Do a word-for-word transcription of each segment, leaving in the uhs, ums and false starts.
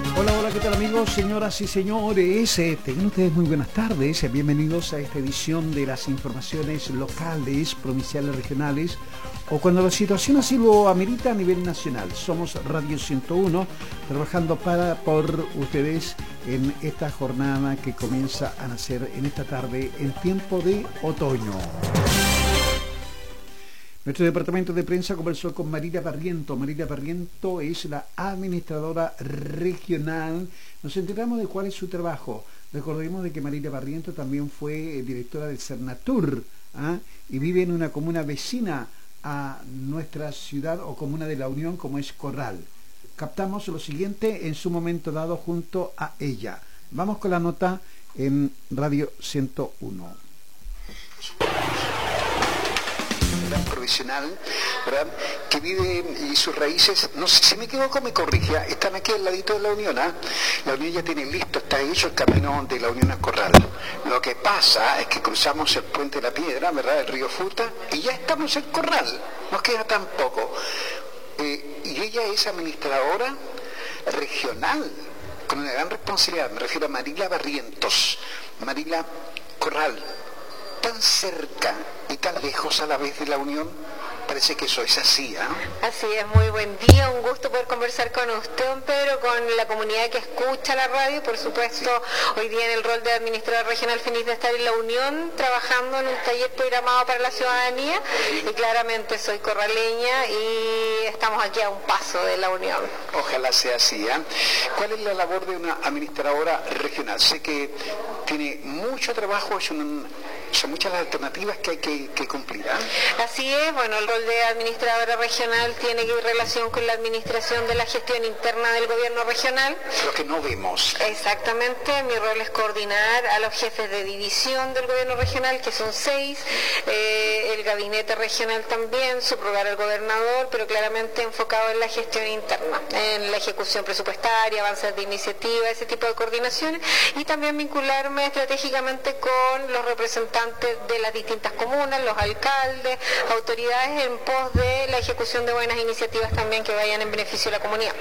Hola, hola, ¿qué tal amigos, señoras y señores? Eh, tengan ustedes muy buenas tardes, eh, bienvenidos a esta edición de las informaciones locales, provinciales, regionales, o cuando la situación así lo amerita a nivel nacional. Somos Radio ciento uno, trabajando para por ustedes en esta jornada que comienza a nacer en esta tarde en tiempo de otoño. Nuestro departamento de prensa conversó con Marila Barriento. Marila Barriento es la administradora regional. Nos enteramos de cuál es su trabajo. Recordemos de que Marila Barriento también fue directora del Cernatur, ¿ah? y vive en una comuna vecina a nuestra ciudad o comuna de la Unión, como es Corral. Captamos lo siguiente en su momento dado junto a ella. Vamos con la nota en Radio ciento uno. Provisional, ¿verdad? Que vive y sus raíces, no sé si me equivoco, me corrija, están aquí al ladito de la Unión, ¿eh? La Unión ya tiene listo, está hecho el camino de la Unión a Corral. Lo que pasa es que cruzamos el puente de la Piedra, ¿verdad? El río Futa, y ya estamos en Corral, nos queda tan poco. Eh, y ella es administradora regional, con una gran responsabilidad, me refiero a Marila Barrientos, Marila Corral. Tan cerca y tan lejos a la vez de la Unión, parece que eso es así, ¿eh? Así es, muy buen día, un gusto poder conversar con usted, don Pedro, con la comunidad que escucha la radio, por supuesto, sí. Hoy día en el rol de administrador regional, feliz de estar en la Unión, trabajando en un taller programado para la ciudadanía, sí. Y claramente soy corraleña y estamos aquí a un paso de la Unión. Ojalá sea así, ¿eh? ¿Cuál es la labor de una administradora regional? Sé que tiene mucho trabajo, es un... son muchas las alternativas que hay que, que cumplir, ¿eh? Así es, bueno, el rol de administradora regional tiene que ver relación con la administración de la gestión interna del gobierno regional. Lo que no vemos. Exactamente, mi rol es coordinar a los jefes de división del gobierno regional, que son seis, eh, el gabinete regional también, subrogar al gobernador, pero claramente enfocado en la gestión interna, en la ejecución presupuestaria, avances de iniciativa, ese tipo de coordinaciones, y también vincularme estratégicamente con los representantes de las distintas comunas, los alcaldes, autoridades en pos de la ejecución de buenas iniciativas también que vayan en beneficio de la comunidad.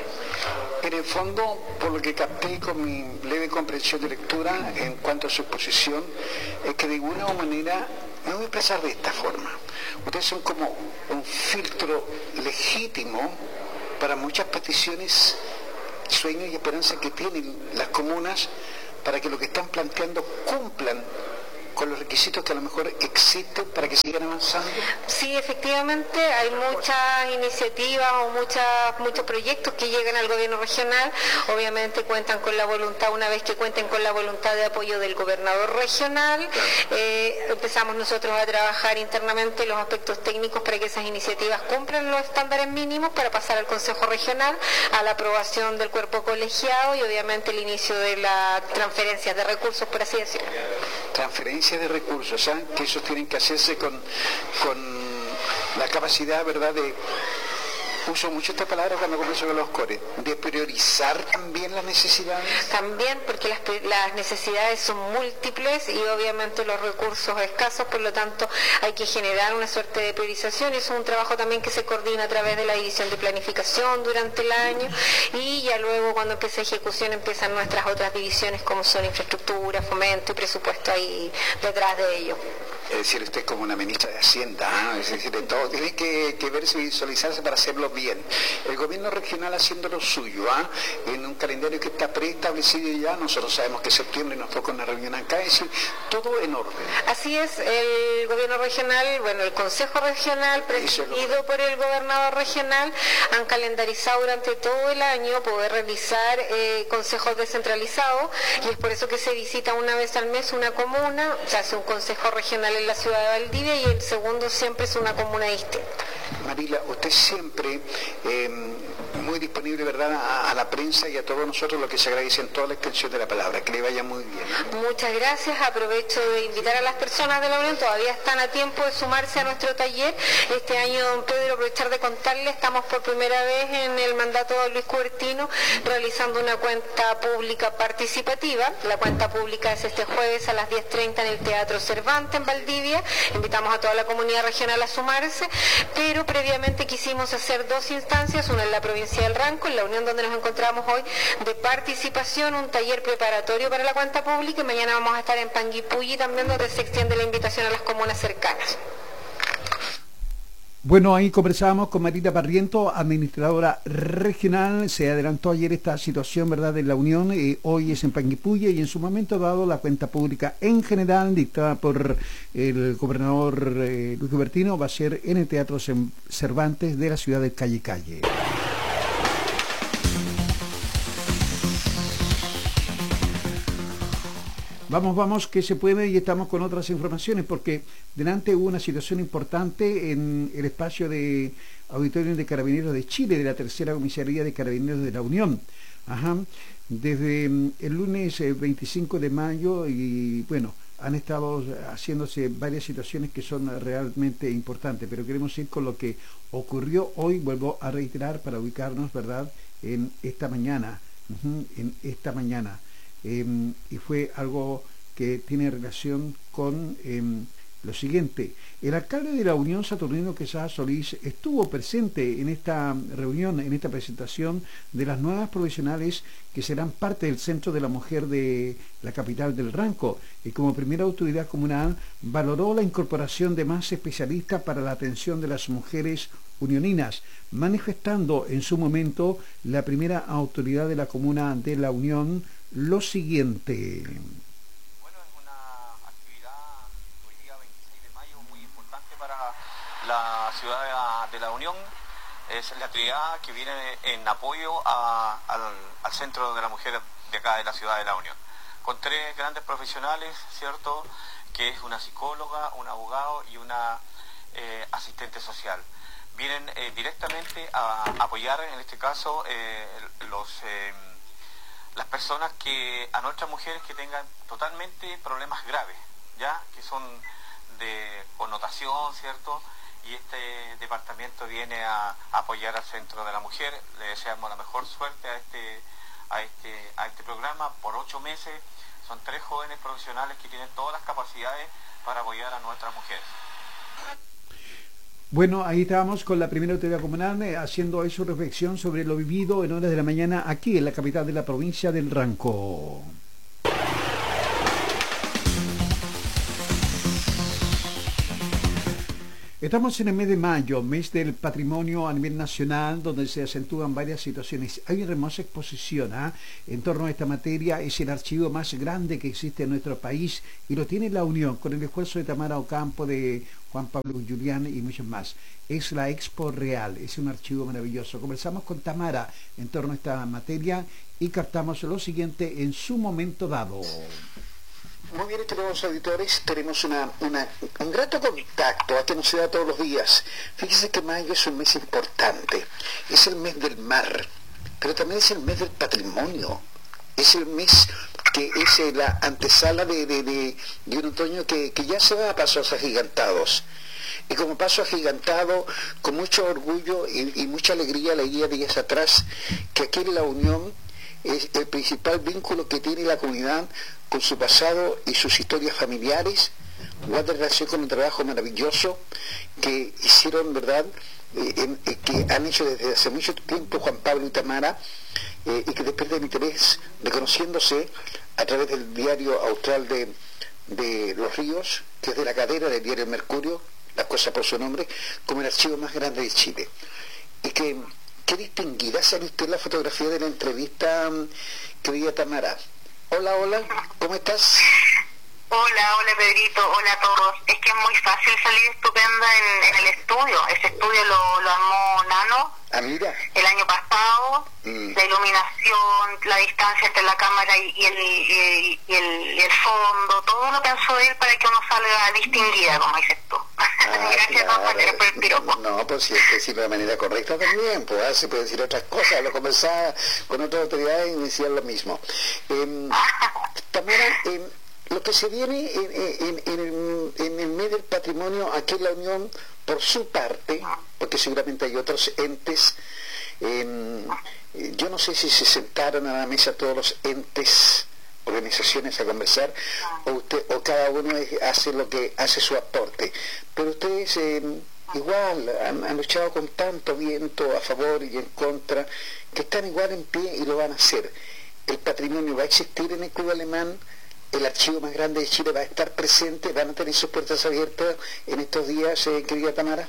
En el fondo, por lo que capté con mi leve comprensión de lectura en cuanto a su posición, es que de alguna manera, me voy a expresar de esta forma, ustedes son como un filtro legítimo para muchas peticiones, sueños y esperanzas que tienen las comunas para que lo que están planteando cumplan con los requisitos que a lo mejor existen para que sigan avanzando. Sí, efectivamente, hay muchas iniciativas o muchas, muchos proyectos que llegan al gobierno regional, obviamente cuentan con la voluntad, una vez que cuenten con la voluntad de apoyo del gobernador regional, claro. eh, empezamos nosotros a trabajar internamente los aspectos técnicos para que esas iniciativas cumplan los estándares mínimos para pasar al Consejo Regional, a la aprobación del cuerpo colegiado y obviamente el inicio de las transferencias de recursos, por así decirlo. Transferencia de recursos, ¿eh? Que esos tienen que hacerse con, con la capacidad, ¿verdad?, de, uso mucho esta palabra cuando converso con los cores, de priorizar también las necesidades. También, porque las, las necesidades son múltiples y obviamente los recursos escasos, por lo tanto hay que generar una suerte de priorización, y eso es un trabajo también que se coordina a través de la división de planificación durante el año, y ya luego cuando empieza ejecución empiezan nuestras otras divisiones como son infraestructura, fomento y presupuesto ahí detrás de ello. Es decir, usted es como una ministra de Hacienda, ¿eh? Es decir, de todo, tiene que, que verse y visualizarse para hacerlo bien. El gobierno regional haciendo lo suyo, ¿eh? En un calendario que está preestablecido ya, nosotros sabemos que septiembre nos toca una reunión acá, es decir, todo en orden. Así es, el gobierno regional, bueno, el Consejo Regional, presidido por el gobernador regional, han calendarizado durante todo el año poder realizar eh, consejos descentralizados, y es por eso que se visita una vez al mes una comuna, se hace un consejo regional en la ciudad de Valdivia y el segundo siempre es una comuna distinta. Marila, usted siempre eh, muy disponible, ¿verdad?, a, a la prensa y a todos nosotros, lo que se agradece en toda la extensión de la palabra. Que le vaya muy bien, ¿eh? Muchas gracias. Aprovecho de invitar a las personas de la Unión, todavía están a tiempo de sumarse a nuestro taller. Este año, don Pedro, aprovechar de contarle, estamos por primera vez en el mandato de Luis Cubertino realizando una cuenta pública participativa. La cuenta pública es este jueves a las diez treinta en el Teatro Cervantes en Valdivia. Invitamos a toda la comunidad regional a sumarse, pero previamente quisimos hacer dos instancias, una en la provincia Universidad del Ranco, en la unión donde nos encontramos hoy, de participación, un taller preparatorio para la cuenta pública, y mañana vamos a estar en Panguipulli también, donde se extiende la invitación a las comunas cercanas. Bueno, ahí conversábamos con Marita Parriento, administradora regional. Se adelantó ayer esta situación, ¿verdad?, de la Unión. Eh, hoy es en Panguipulli y en su momento dado la cuenta pública en general, dictada por el gobernador eh, Luis Gubertino, va a ser en el Teatro Cervantes de la ciudad de Calle Calle. Vamos, vamos, que se puede, y estamos con otras informaciones, porque delante hubo una situación importante en el espacio de Auditorio de Carabineros de Chile, de la tercera comisaría de Carabineros de la Unión. Ajá. Desde el lunes veinticinco de mayo, y bueno, han estado haciéndose varias situaciones que son realmente importantes, pero queremos ir con lo que ocurrió hoy, vuelvo a reiterar, para ubicarnos, ¿verdad?, en esta mañana, uh-huh, en esta mañana. Eh, y fue algo que tiene relación con eh, lo siguiente. El alcalde de la Unión, Saturnino Quesada Solís, estuvo presente en esta reunión, en esta presentación de las nuevas profesionales que serán parte del Centro de la Mujer de la capital del Ranco, y como primera autoridad comunal valoró la incorporación de más especialistas para la atención de las mujeres unioninas, manifestando en su momento la primera autoridad de la comuna de la Unión lo siguiente. Bueno, es una actividad hoy día veintiséis de mayo muy importante para la ciudad de la Unión. Es la actividad que viene en apoyo a, al, al Centro de la Mujer de acá de la ciudad de la Unión, con tres grandes profesionales, ¿cierto?, que es una psicóloga, un abogado y una eh, asistente social. Vienen eh, directamente a apoyar, en este caso, eh, los... Eh, las personas que, a nuestras mujeres que tengan totalmente problemas graves, ya, que son de connotación, ¿cierto? Y este departamento viene a, a apoyar al Centro de la Mujer. Le deseamos la mejor suerte a este, a este, a este programa por ocho meses. Son tres jóvenes profesionales que tienen todas las capacidades para apoyar a nuestras mujeres. Bueno, ahí estábamos con la primera autoridad comunal eh, haciendo su reflexión sobre lo vivido en horas de la mañana aquí en la capital de la provincia del Ranco. Estamos en el mes de mayo, mes del patrimonio a nivel nacional, donde se acentúan varias situaciones. Hay una hermosa exposición ¿eh? en torno a esta materia. Es el archivo más grande que existe en nuestro país y lo tiene la Unión, con el esfuerzo de Tamara Ocampo, de Juan Pablo Julián y muchos más. Es la Expo Real, es un archivo maravilloso. Conversamos con Tamara en torno a esta materia y captamos lo siguiente en su momento dado. Muy bien, estimados auditores, tenemos una, una, un grato contacto a que nos se da todos los días. Fíjense que mayo es un mes importante, es el mes del mar, pero también es el mes del patrimonio, es el mes que es la antesala de, de, de, de un otoño que, que ya se va a pasos agigantados. Y como paso agigantado, con mucho orgullo y, y mucha alegría, leía días atrás que aquí en la Unión es el principal vínculo que tiene la comunidad con su pasado y sus historias familiares, guarda relación con un trabajo maravilloso que hicieron, ¿verdad?, eh, en, eh, que han hecho desde hace mucho tiempo Juan Pablo y Tamara, eh, y que despierta el interés, reconociéndose a través del diario austral de, de Los Ríos, que es de la cadena del diario Mercurio, las cosas por su nombre, como el archivo más grande de Chile. Y que, qué distinguida sale usted en la fotografía de la entrevista, querida Tamara. Hola, hola, ¿cómo estás? Hola, hola Pedrito, hola a todos. Es que es muy fácil salir estupenda en, en el estudio. Ese estudio lo, lo armó Nano ah, mira. el año pasado. Mm. La iluminación, la distancia entre la cámara y, y, el, y, y, el, y el fondo, todo lo pensó él para que uno salga distinguida, como dices tú. Ah, Gracias claro. a todos maneras por el piropo. No, pues si hay que decirlo de manera correcta también, pues ¿eh? Se puede decir otras cosas. Lo conversaba con otras autoridades y me decían lo mismo. Eh, Tamara, eh, lo que se viene en, en, en, el, en el mes del patrimonio aquí en la Unión, por su parte, porque seguramente hay otros entes, eh, yo no sé si se sentaron a la mesa todos los entes, organizaciones a conversar, o usted o cada uno hace lo que hace su aporte, pero ustedes eh, igual, han, han luchado con tanto viento a favor y en contra, que están igual en pie y lo van a hacer. El patrimonio va a existir en el Club Alemán, el archivo más grande de Chile va a estar presente, van a tener sus puertas abiertas en estos días, eh, querida Tamara.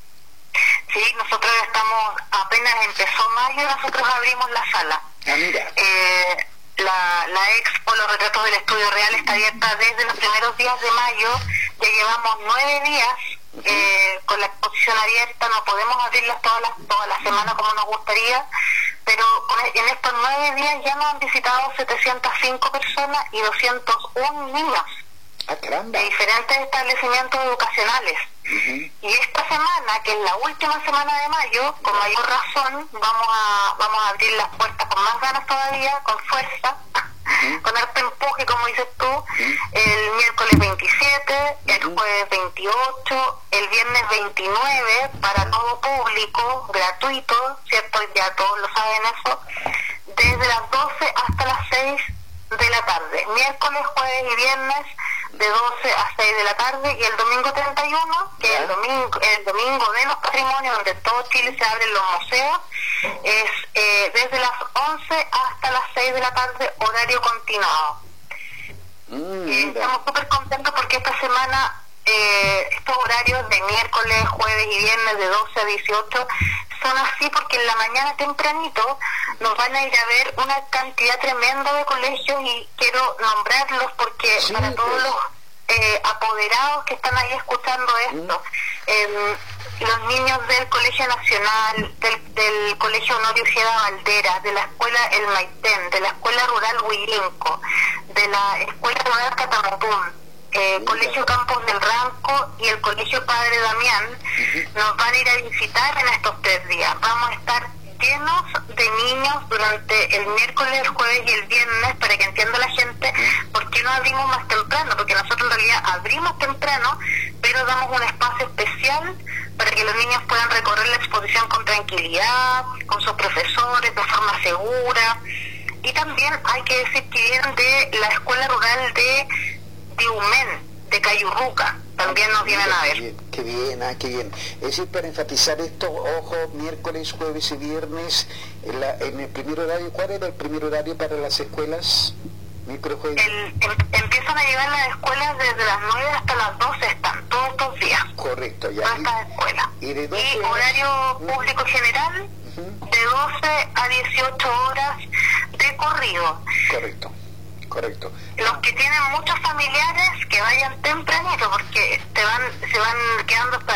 Sí, nosotros estamos, apenas empezó mayo, nosotros abrimos la sala. Ah, mira. Eh, la, la expo, los retratos del Estudio Real, está abierta desde los primeros días de mayo, ya llevamos nueve días eh, con la exposición abierta, no podemos abrirlas todas las toda la semana como nos gustaría, pero en estos nueve días ya nos han visitado setecientas cinco personas y doscientos uno niños Ah, caramba. de diferentes establecimientos educacionales. Uh-huh. Y esta semana, que es la última semana de mayo, con mayor razón, vamos a vamos a abrir las puertas con más ganas todavía, con fuerza, uh-huh. con harto empuje, como dices tú, uh-huh. el miércoles veintisiete, el uh-huh. jueves veintiocho, el viernes veintinueve, para todo público, gratuito, ¿cierto? Ya todos lo saben eso, desde las doce hasta las seis de la tarde, miércoles, jueves y viernes, de doce a seis de la tarde, y el domingo treinta y uno, que es el domingo, el domingo de los patrimonios, donde todo Chile se abren los museos, es eh, desde las once hasta las seis de la tarde, horario continuado. Mm, eh, estamos súper contentos porque esta semana eh, estos horarios de miércoles, jueves y viernes de doce a dieciocho son así porque en la mañana tempranito nos van a ir a ver una cantidad tremenda de colegios, y quiero nombrarlos porque sí, para todos pues. los eh, apoderados que están ahí escuchando esto, mm. eh, los niños del Colegio Nacional, del, del Colegio Honorio Ojeda Valderas, de la Escuela El Maitén, de la Escuela Rural Huilinco, de la Escuela Rural Catamatún, Eh, Colegio Campos del Ranco y el Colegio Padre Damián, uh-huh. nos van a ir a visitar en estos tres días. Vamos a estar llenos de niños durante el miércoles, el jueves y el viernes, para que entienda la gente por qué no abrimos más temprano, porque nosotros en realidad abrimos temprano, pero damos un espacio especial para que los niños puedan recorrer la exposición con tranquilidad, con sus profesores, de forma segura. Y también hay que decir que vienen de la Escuela Rural de Diumén, de Cayurruca, también nos vienen a ver. Qué bien, qué bien, ah, qué bien. Es decir, para enfatizar esto, ojo, miércoles, jueves y viernes, en, la, en el primer horario, ¿cuál era el primer horario para las escuelas? Miércoles, jueves. El, em, empiezan a llegar las escuelas desde las nueve hasta las doce, están todos estos días. Correcto, ya. Todas estas escuelas. Y, de doce y horas, horario uh, público general, uh-huh. de doce a dieciocho horas de corrido. Correcto. Correcto. Los que tienen muchos familiares que vayan tempranito, porque te van, se van quedando hasta